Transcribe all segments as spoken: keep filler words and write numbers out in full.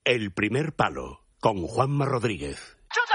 El primer palo, con Juanma Rodríguez. ¡Chuta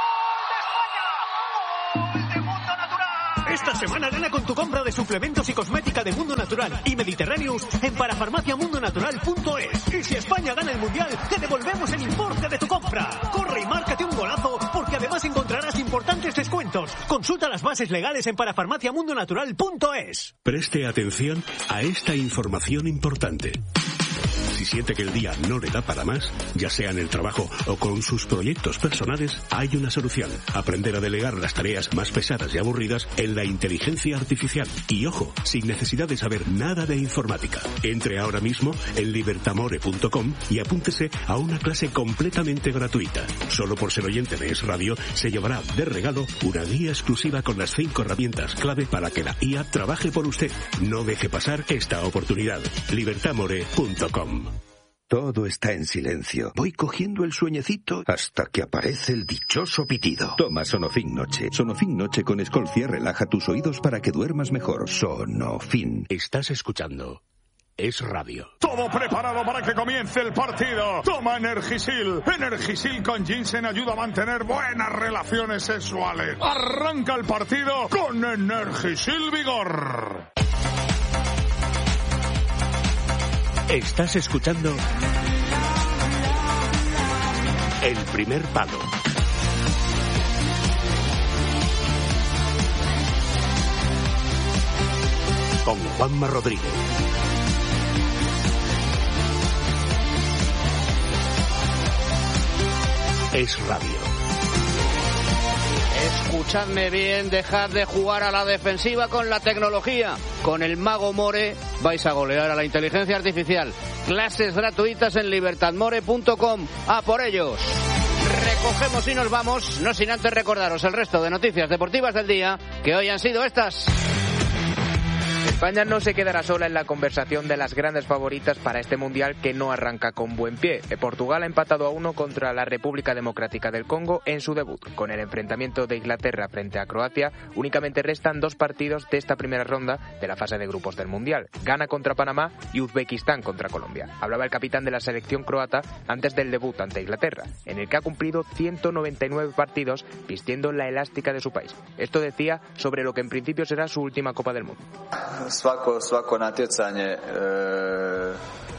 y gol de España! ¡Gol de Mundo Natural! Esta semana gana con tu compra de suplementos y cosmética de Mundo Natural y Mediterráneos en parafarmacia mundo natural punto es. Y si España gana el Mundial, te devolvemos el importe de tu compra. Corre y márcate un golazo, porque además encontrarás importantes descuentos. Consulta las bases legales en parafarmacia mundo natural punto es. Preste atención a esta información importante. Si siente que el día no le da para más, ya sea en el trabajo o con sus proyectos personales, hay una solución. Aprender a delegar las tareas más pesadas y aburridas en la inteligencia artificial. Y ojo, sin necesidad de saber nada de informática. Entre ahora mismo en libertamore punto com y apúntese a una clase completamente gratuita. Solo por ser oyente de Es Radio, se llevará de regalo una guía exclusiva con las cinco herramientas clave para que la I A trabaje por usted. No deje pasar esta oportunidad. libertamore punto com. Todo está en silencio. Voy cogiendo el sueñecito hasta que aparece el dichoso pitido. Toma Sonofin Noche. Sonofin Noche con Escolcia relaja tus oídos para que duermas mejor. Sonofin. Estás escuchando Es Radio. Todo preparado para que comience el partido. Toma Energisil. Energisil con ginseng ayuda a mantener buenas relaciones sexuales. Arranca el partido con Energisil Vigor. Estás escuchando El primer palo. Con Juanma Rodríguez. Es Radio. Escuchadme bien, dejad de jugar a la defensiva con la tecnología. Con el Mago More vais a golear a la inteligencia artificial. Clases gratuitas en libertadmore punto com. ¡A por ellos! Recogemos y nos vamos, no sin antes recordaros el resto de noticias deportivas del día, que hoy han sido estas. España no se quedará sola en la conversación de las grandes favoritas para este Mundial que no arranca con buen pie. Portugal ha empatado a uno contra la República Democrática del Congo en su debut. Con el enfrentamiento de Inglaterra frente a Croacia, únicamente restan dos partidos de esta primera ronda de la fase de grupos del Mundial. Ghana contra Panamá y Uzbekistán contra Colombia. Hablaba el capitán de la selección croata antes del debut ante Inglaterra, en el que ha cumplido ciento noventa y nueve partidos vistiendo la elástica de su país. Esto decía sobre lo que en principio será su última Copa del Mundo. Svako, svako natjecanje, eh,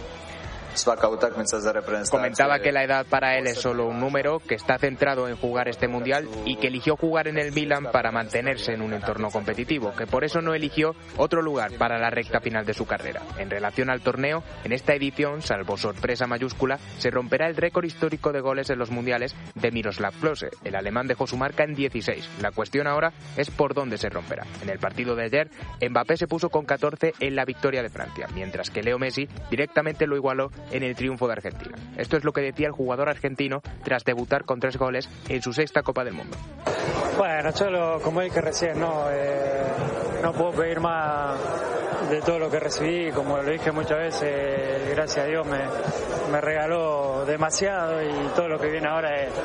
svaka utakmica za reprezentaciju. Comentaba que la edad para él es solo un número, que está centrado en jugar este mundial y que eligió jugar en el Milan para mantenerse en un entorno competitivo, que por eso no eligió otro lugar para la recta final de su carrera. En relación al torneo, en esta edición, salvo sorpresa mayúscula, se romperá el récord histórico de goles en los mundiales de Miroslav Klose. El alemán dejó su marca en dieciséis. La cuestión ahora es por dónde se romperá. En el partido de ayer, Mbappé se puso con catorce en la victoria de Francia, mientras que Leo Messi directamente lo igualó en el triunfo de Argentina. Esto es lo que decía el jugador argentino tras debutar con tres goles en su sexta Copa del Mundo. Bueno, yo lo, como dije recién, no, eh, no puedo pedir más de todo lo que recibí, como lo dije muchas veces, gracias a Dios me, me regaló demasiado y todo lo que viene ahora es,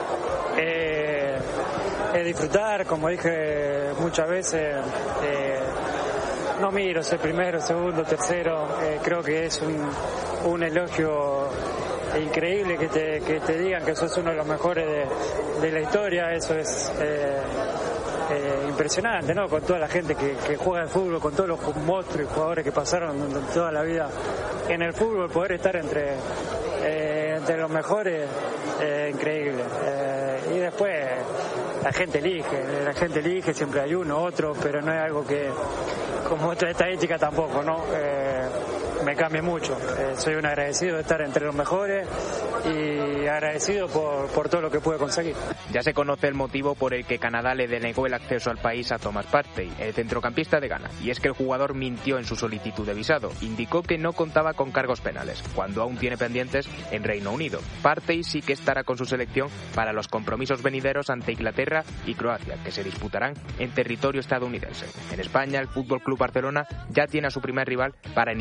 es, es disfrutar, como dije muchas veces. Eh, No miro si el primero, segundo, tercero, eh, creo que es un, un elogio increíble que te, que te digan que sos uno de los mejores de, de la historia, eso es eh, eh, impresionante, ¿no? Con toda la gente que, que juega al fútbol, con todos los monstruos y jugadores que pasaron toda la vida en el fútbol, poder estar entre, eh, entre los mejores, eh, increíble. Eh, y después la gente elige, la gente elige, siempre hay uno, otro, pero no es algo que, como otra estadística tampoco, ¿no? Eh, me cambia mucho. Eh, soy un agradecido de estar entre los mejores y agradecido por, por todo lo que pude conseguir. Ya se conoce el motivo por el que Canadá le denegó el acceso al país a Thomas Partey, el centrocampista de Ghana, y es que el jugador mintió en su solicitud de visado. Indicó que no contaba con cargos penales, cuando aún tiene pendientes en Reino Unido. Partey sí que estará con su selección para los compromisos venideros ante Inglaterra y Croacia, que se disputarán en territorio estadounidense. En España, el Fútbol Club Barcelona ya tiene a su primer rival para iniciar la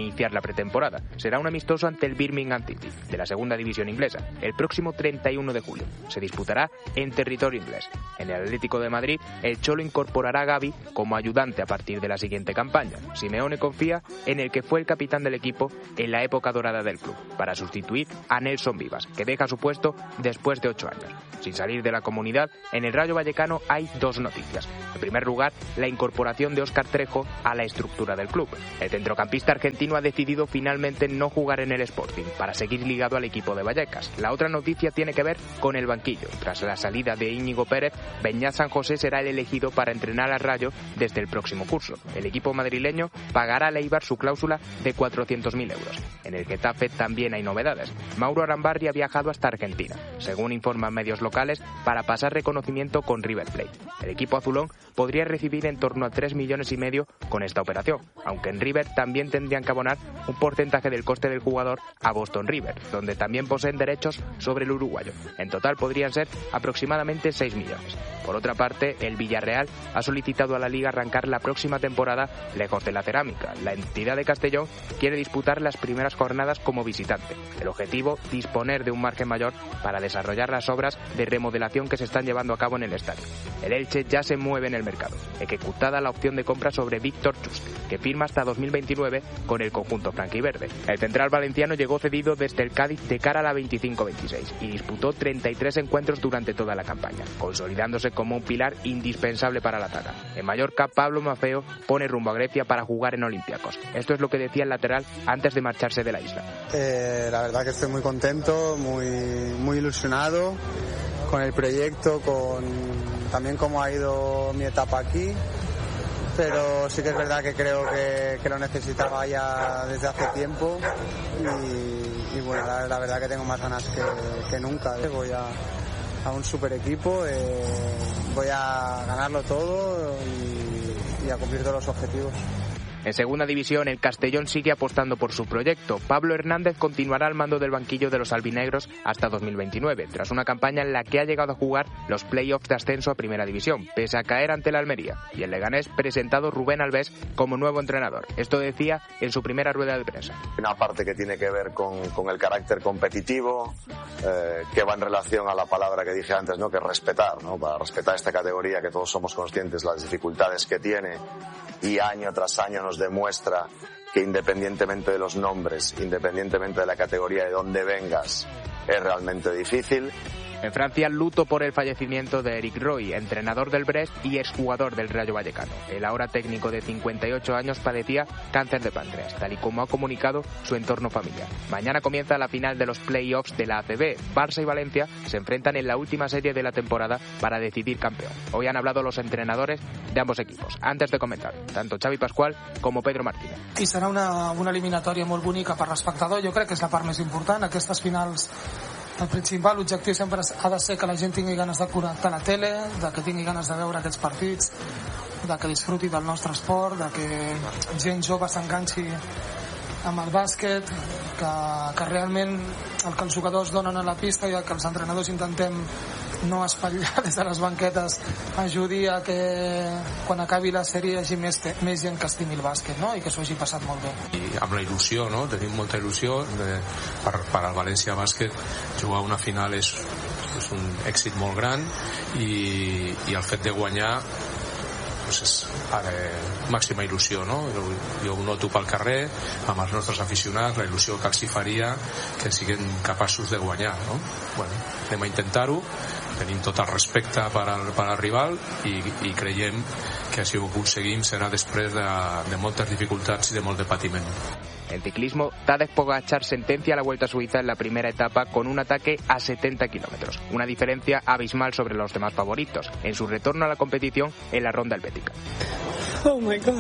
pretemporada. Será un amistoso ante el Birmingham City, de la segunda división inglesa, el próximo treinta y uno de julio. Se disputará en territorio inglés. En el Atlético de Madrid, el Cholo incorporará a Gavi como ayudante a partir de la siguiente campaña. Simeone confía en el que fue el capitán del equipo en la época dorada del club, para sustituir a Nelson Vivas, que deja su puesto después de ocho años. Sin salir de la comunidad, en el Rayo Vallecano hay dos noticias. En primer lugar, la incorporación de Óscar Trejo a la estructura del club. El centrocampista argentino ha decidido finalmente no jugar en el Sporting para seguir ligado al equipo de Vallecas. La otra noticia tiene que ver con el banquillo. Tras la salida de Íñigo Pérez, Beñat San José será el elegido para entrenar al Rayo desde el próximo curso. El equipo madrileño pagará al Eibar su cláusula de cuatrocientos mil euros. En el Getafe también hay novedades. Mauro Arambarri ha viajado hasta Argentina, según informan medios locales, para pasar reconocimiento con River Plate. El equipo azulón podría recibir en torno a tres millones y medio con esta operación, aunque en River también tendrían que abonar un porcentaje del coste del jugador a Boston River, donde también poseen derechos sobre el uruguayo. En total podrían ser aproximadamente seis millones. Por otra parte, el Villarreal ha solicitado a la Liga arrancar la próxima temporada lejos de la cerámica. La entidad de Castellón quiere disputar las primeras jornadas como visitante. El objetivo, disponer de un margen mayor para desarrollar las obras de remodelación que se están llevando a cabo en el estadio. El Elche ya se mueve en el mercado, ejecutada la opción de compra sobre Víctor Chus, que firma hasta dos mil veintinueve con el conjunto franquiverde. El central valenciano llegó cedido desde el Cádiz de cara a la veinticinco veintiséis y disputó treinta y tres encuentros durante toda la campaña, consolidándose como un pilar indispensable para la zaga. En Mallorca, Pablo Maffeo pone rumbo a Grecia para jugar en Olympiacos. Esto es lo que decía el lateral antes de marcharse de la isla. Eh, la verdad que estoy muy contento, muy, muy ilusionado con el proyecto, con también cómo ha ido mi etapa aquí, pero sí que es verdad que creo que, que lo necesitaba ya desde hace tiempo y, y bueno, la, la verdad que tengo más ganas que, que nunca. Voy a, a un super equipo, eh, voy a ganarlo todo y, y a cumplir todos los objetivos. En segunda división, el Castellón sigue apostando por su proyecto. Pablo Hernández continuará al mando del banquillo de los albinegros hasta dos mil veintinueve, tras una campaña en la que ha llegado a jugar los play-offs de ascenso a primera división, pese a caer ante la Almería. Y el Leganés presentado Rubén Alves como nuevo entrenador. Esto decía en su primera rueda de prensa. Una parte que tiene que ver con, con el carácter competitivo, eh, que va en relación a la palabra que dije antes, ¿no? Que es respetar, ¿no? Para respetar esta categoría, que todos somos conscientes las dificultades que tiene y año tras año nos demuestra que independientemente de los nombres, independientemente de la categoría de donde vengas, es realmente difícil. En Francia, luto por el fallecimiento de Eric Roy, entrenador del Brest y exjugador del Rayo Vallecano. El ahora técnico de cincuenta y ocho años padecía cáncer de páncreas, tal y como ha comunicado su entorno familiar. Mañana comienza la final de los play-offs de la A C B. Barça y Valencia se enfrentan en la última serie de la temporada para decidir campeón. Hoy han hablado los entrenadores de ambos equipos. Antes de comentar, tanto Xavi Pascual como Pedro Martínez. I serà una, una eliminatòria molt bonica per l'espectador. Jo crec que és la part més important. Aquestes finals, el principal l'objectiu sempre ha de ser que la gent tingui ganes de connectar a la tele, de que tingui ganes de veure aquests partits, de que disfruti del nostre esport, de que gent jove s'enganxi amb el bàsquet, que, que realment el que els jugadors donen a la pista i el que els entrenadors intentem no espatllar des de les banquetes ajudi a que quan acabi la sèrie hi hagi més, més gent que estimi el bàsquet, no? I que s'ho hagi passat molt bé. I amb la il·lusió, no? Tenim molta il·lusió de, per, per al València Bàsquet jugar una final és, és un èxit molt gran i, i el fet de guanyar pues és ara, màxima il·lusió, no? Jo, jo ho noto pel carrer amb els nostres aficionats, la il·lusió que els hi faria que siguin capaços de guanyar, no? Bueno, anem a intentar-ho, tenim tot el respecte per al, per al rival i, i creiem que si ho aconseguim serà després de, de moltes dificultats i de molt de patiment. En ciclismo, Tadej Pogačar sentencia la Vuelta a Suiza en la primera etapa con un ataque a setenta kilómetros, una diferencia abismal sobre los demás favoritos, en su retorno a la competición en la ronda helvética. Oh my God.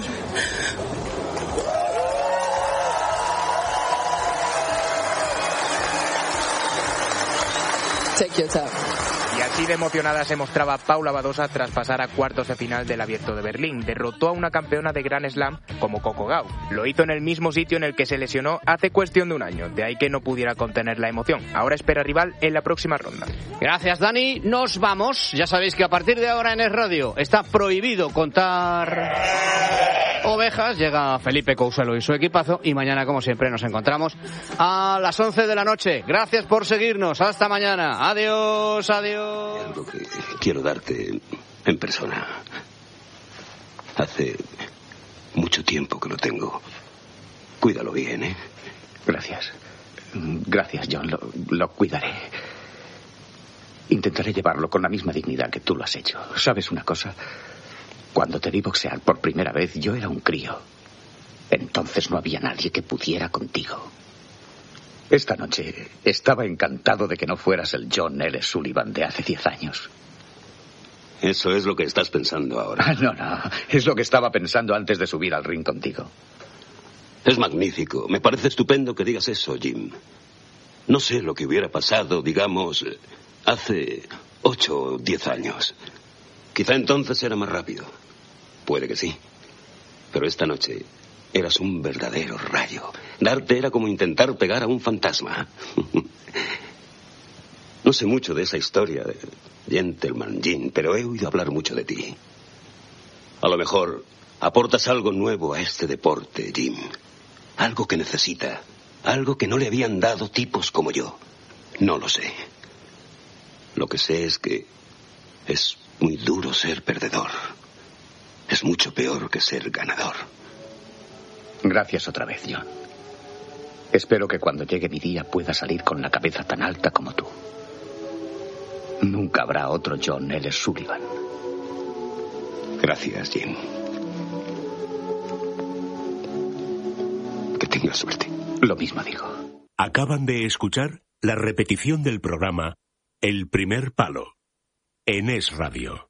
Take your time. Y así de emocionada se mostraba Paula Badosa tras pasar a cuartos de final del Abierto de Berlín. Derrotó a una campeona de Grand Slam como Coco Gauff. Lo hizo en el mismo sitio en el que se lesionó hace cuestión de un año, de ahí que no pudiera contener la emoción. Ahora espera rival en la próxima ronda. Gracias, Dani. Nos vamos. Ya sabéis que a partir de ahora en Es Radio está prohibido contar ovejas. Llega Felipe Couselo y su equipazo. Y mañana, como siempre, nos encontramos a las once de la noche. Gracias por seguirnos. Hasta mañana. Adiós, adiós. Algo que quiero darte en persona. Hace mucho tiempo que lo tengo. Cuídalo bien, ¿eh? Gracias. Gracias, John. Lo, lo cuidaré. Intentaré llevarlo con la misma dignidad que tú lo has hecho. ¿Sabes una cosa? Cuando te vi boxear por primera vez, yo era un crío. Entonces no había nadie que pudiera contigo. Esta noche estaba encantado de que no fueras el John L. Sullivan de hace diez años. Eso es lo que estás pensando ahora. Ah, no, no. Es lo que estaba pensando antes de subir al ring contigo. Es magnífico. Me parece estupendo que digas eso, Jim. No sé lo que hubiera pasado, digamos, hace ocho o diez años. Quizá entonces era más rápido. Puede que sí. Pero esta noche eras un verdadero rayo. Darte era como intentar pegar a un fantasma. No sé mucho de esa historia de Gentleman Jim, pero he oído hablar mucho de ti. A lo mejor aportas algo nuevo a este deporte, Jim. Algo que necesita. Algo que no le habían dado tipos como yo. No lo sé. Lo que sé es que es muy duro ser perdedor. Es mucho peor que ser ganador. Gracias otra vez, John. Espero que cuando llegue mi día pueda salir con la cabeza tan alta como tú. Nunca habrá otro John L. Sullivan. Gracias, Jim. Que tengas suerte. Lo mismo digo. Acaban de escuchar la repetición del programa El Primer Palo en Es Radio.